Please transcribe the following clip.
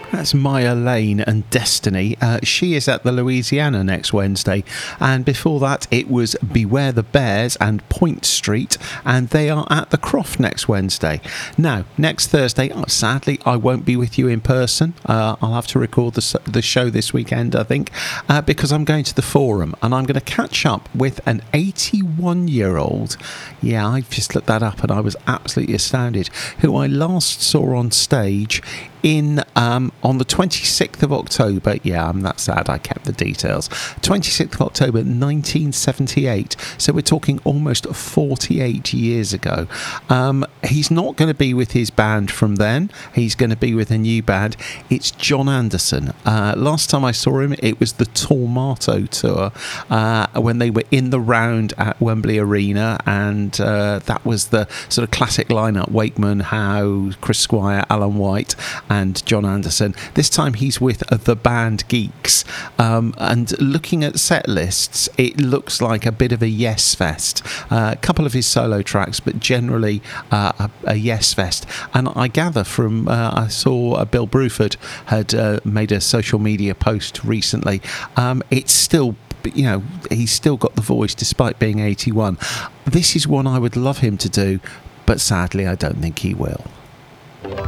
That's Maya Lane and Destiny. She is at the Louisiana next Wednesday. And before that, it was Beware the Bears and Point Street. And they are at the Croft next Wednesday. Now, next Thursday, sadly, I won't be with you in person. I'll have to record the show this weekend, I think, because I'm going to the Forum. And I'm going to catch up with an 81-year-old. Yeah, I've just looked that up and I was absolutely astounded. Who I last saw on stage on the 26th of October. Yeah, I'm that sad I kept the details. 26th of October 1978. So we're talking almost 48 years ago. He's not going to be with his band from then. He's going to be with a new band. It's John Anderson. Last time I saw him, it was the Tormato tour when they were in the round at Wembley Arena, and that was the sort of classic lineup: Wakeman, Howe, Chris Squire, Alan White, and John Anderson. This time he's with the band Geeks, and looking at set lists, it looks like a bit of a Yes Fest. A couple of his solo tracks, but generally a Yes Fest. And I gather from I saw Bill Bruford had made a social media post recently. It's still, he's still got the voice despite being 81. This is one I would love him to do, but sadly I don't think he will.